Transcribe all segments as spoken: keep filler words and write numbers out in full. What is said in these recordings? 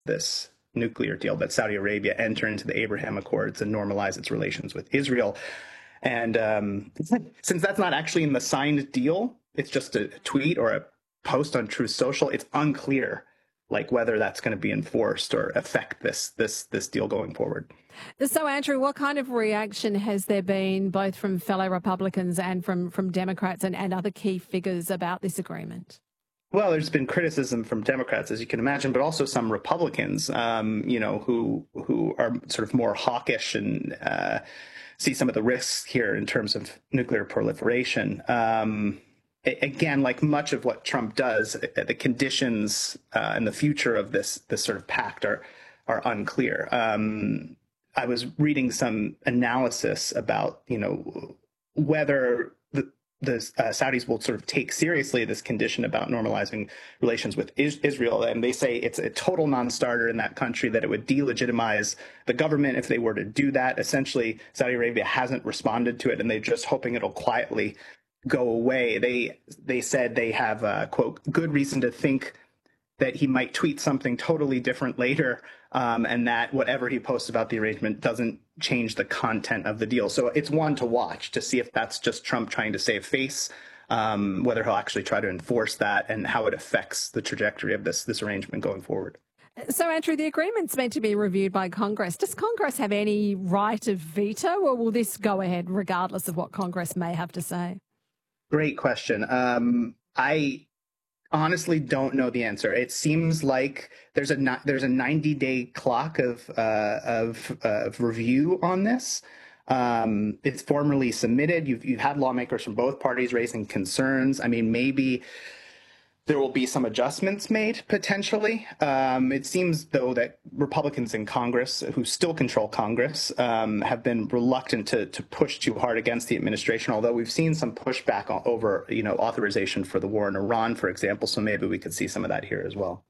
this nuclear deal, that Saudi Arabia enter into the Abraham Accords and normalize its relations with Israel. And um, since that's not actually in the signed deal, it's just a tweet or a post on Truth Social, it's unclear like whether that's going to be enforced or affect this this this deal going forward. So, Andrew, what kind of reaction has there been both from fellow Republicans and from, from Democrats and, and other key figures about this agreement? Well, there's been criticism from Democrats, as you can imagine, but also some Republicans, um, you know, who who are sort of more hawkish and uh, see some of the risks here in terms of nuclear proliferation. Um, again, like much of what Trump does, the conditions uh, and the future of this this sort of pact are are unclear. Um, I was reading some analysis about, you know, whether the the uh, Saudis will sort of take seriously this condition about normalizing relations with is- Israel. And they say it's a total non-starter in that country, that it would delegitimize the government if they were to do that. Essentially, Saudi Arabia hasn't responded to it, and they're just hoping it'll quietly go away. They they said they have, uh, quote, good reason to think that he might tweet something totally different later, um, and that whatever he posts about the arrangement doesn't change the content of the deal. So it's one to watch to see if that's just Trump trying to save face, um, whether he'll actually try to enforce that, and how it affects the trajectory of this this arrangement going forward. So, Andrew, the agreement's meant to be reviewed by Congress. Does Congress have any right of veto, or will this go ahead regardless of what Congress may have to say? Great question. Um, I honestly don't know the answer. It seems like there's a there's a ninety day clock of uh, of, uh, of review on this. Um, it's formally submitted. You've you've had lawmakers from both parties raising concerns. I mean, maybe there will be some adjustments made potentially. Um, it seems, though, that Republicans in Congress, who still control Congress, um, have been reluctant to to push too hard against the administration. Although we've seen some pushback over, you know, authorization for the war in Iran, for example. So maybe we could see some of that here as well.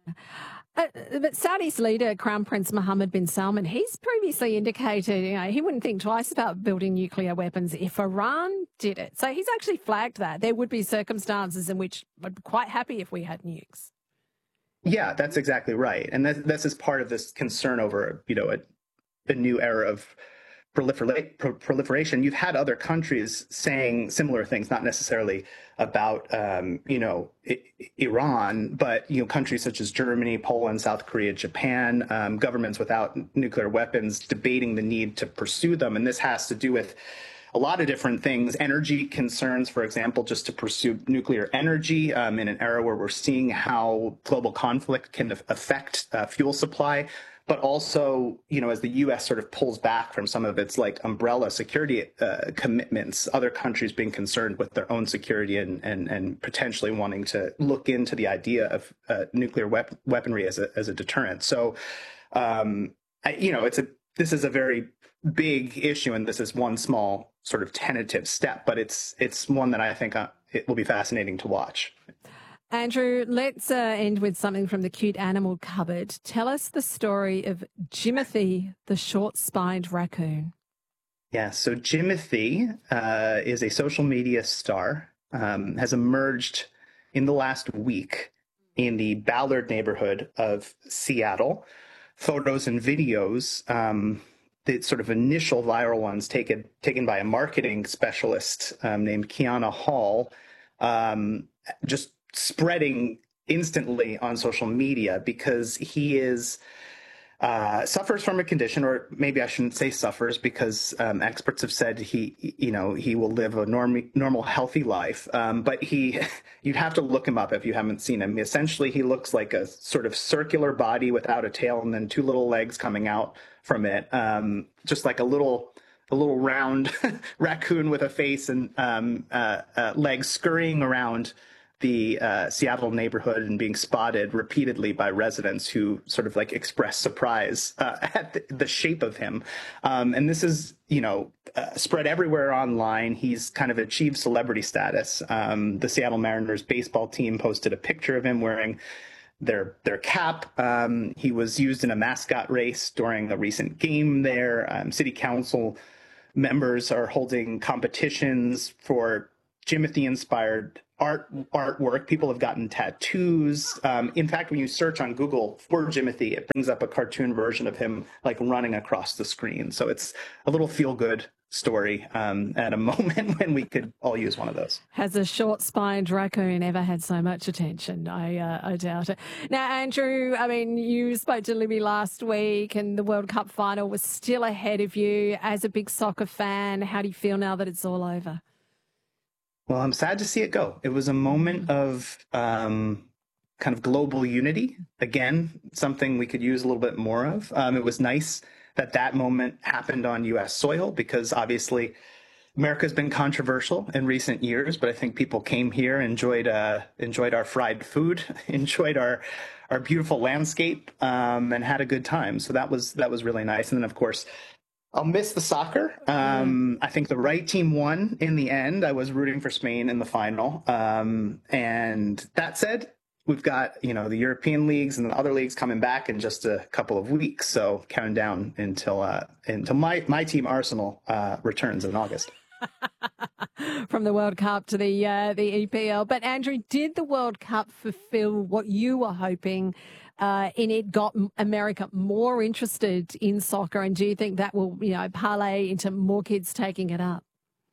Uh, but Saudi's leader, Crown Prince Mohammed bin Salman, he's previously indicated, you know, he wouldn't think twice about building nuclear weapons if Iran did it. So he's actually flagged that there would be circumstances in which I'd be quite happy if we had nukes. Yeah, that's exactly right. And that, this is part of this concern over, you know, a, a new era of prolifer- proliferation. You've had other countries saying similar things, not necessarily about, um, you know, I- Iran, but, you know, countries such as Germany, Poland, South Korea, Japan, um, governments without nuclear weapons debating the need to pursue them. And this has to do with a lot of different things, energy concerns, for example, just to pursue nuclear energy um, in an era where we're seeing how global conflict can affect uh, fuel supply. But also, you know, as the U S sort of pulls back from some of its like umbrella security uh, commitments, other countries being concerned with their own security and and, and potentially wanting to look into the idea of uh, nuclear wep- weaponry as a as a deterrent. So, um, I, you know, it's a this is a very big issue, and this is one small sort of tentative step, but it's it's one that I think uh, it will be fascinating to watch. Andrew, let's uh, end with something from the cute animal cupboard. Tell us the story of Jimothy, the short-spined raccoon. Yeah, so Jimothy uh, is a social media star, um, has emerged in the last week in the Ballard neighborhood of Seattle. Photos and videos, um, the sort of initial viral ones taken taken by a marketing specialist um, named Kiana Hall, um, just spreading instantly on social media because he is uh, suffers from a condition, or maybe I shouldn't say suffers, because um, experts have said he, you know, he will live a norm- normal, healthy life. Um, but he, you'd have to look him up if you haven't seen him. Essentially, he looks like a sort of circular body without a tail, and then two little legs coming out from it, um, just like a little. A little round raccoon with a face and um, uh, uh, legs scurrying around the uh, Seattle neighborhood and being spotted repeatedly by residents who sort of like express surprise uh, at the, the shape of him. Um, and this is, you know, uh, spread everywhere online. He's kind of achieved celebrity status. Um, the Seattle Mariners baseball team posted a picture of him wearing their their cap. Um, he was used in a mascot race during a recent game there. Um, city council members are holding competitions for Jimothy-inspired art artwork. People have gotten tattoos. Um, in fact, when you search on Google for Jimothy, it brings up a cartoon version of him like running across the screen. So it's a little feel-good story um, at a moment when we could all use one of those. Has a short-spined raccoon ever had so much attention? I uh, I doubt it. Now, Andrew, I mean, you spoke to Libby last week and the World Cup final was still ahead of you. As a big soccer fan, how do you feel now that it's all over? Well, I'm sad to see it go. It was a moment of um, kind of global unity. Again, something we could use a little bit more of. Um, it was nice that that moment happened on U S soil because obviously America's been controversial in recent years, but I think people came here, enjoyed uh, enjoyed our fried food, enjoyed our our beautiful landscape, um, and had a good time. So that was that was really nice. And then, of course, I'll miss the soccer. Um, I think the right team won in the end. I was rooting for Spain in the final. Um, and that said, we've got, you know, the European leagues and the other leagues coming back in just a couple of weeks. So counting down until uh, until my, my team Arsenal uh, returns in August. From the World Cup to the uh, the E P L. But Andrew, did the World Cup fulfill what you were hoping uh, in it? Got America more interested in soccer, and do you think that will, you know, parlay into more kids taking it up?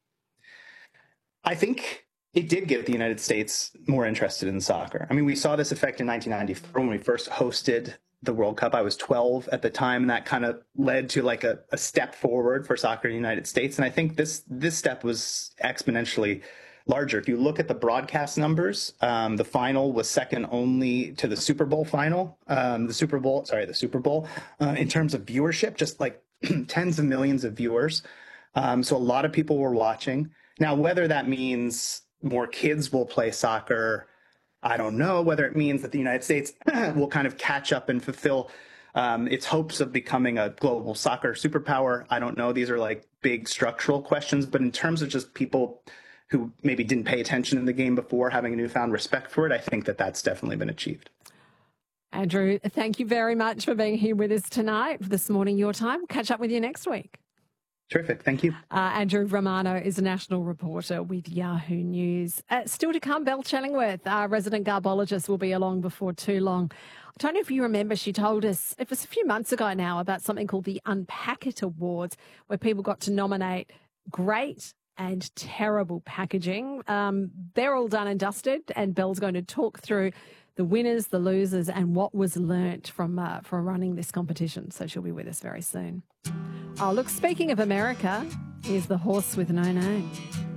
I think it did get the United States more interested in soccer. I mean, we saw this effect in nineteen ninety-four when we first hosted the World Cup. I was twelve at the time, and that kind of led to like a, a step forward for soccer in the United States. And I think this this step was exponentially larger. If you look at the broadcast numbers, um, the final was second only to the Super Bowl final. Um, the Super Bowl, sorry, the Super Bowl uh, in terms of viewership, just like tens of millions of viewers. Um, so a lot of people were watching. Now, whether that means more kids will play soccer, I don't know. Whether it means that the United States will kind of catch up and fulfill um, its hopes of becoming a global soccer superpower, I don't know. These are like big structural questions. But in terms of just people who maybe didn't pay attention in the game before having a newfound respect for it, I think that that's definitely been achieved. Andrew, thank you very much for being here with us tonight, this morning, your time. Catch up with you next week. Terrific. Thank you. Uh, Andrew Romano is a national reporter with Yahoo News. Uh, still to come, Belle Chellingworth, our resident garbologist, will be along before too long. I don't know if you remember, she told us, it was a few months ago now, about something called the Unpack It Awards, where people got to nominate great and terrible packaging. Um, they're all done and dusted, and Belle's going to talk through the winners, the losers, and what was learnt from uh, from running this competition. So she'll be with us very soon. Oh, look, speaking of America, here's the horse with no name.